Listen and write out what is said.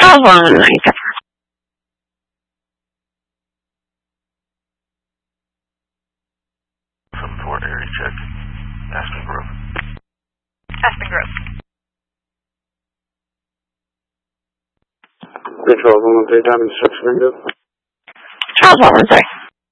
Charles 119. Fort area check. Aspen Grove. Aspen Grove. Charles 113, time instruction window. Charles 113.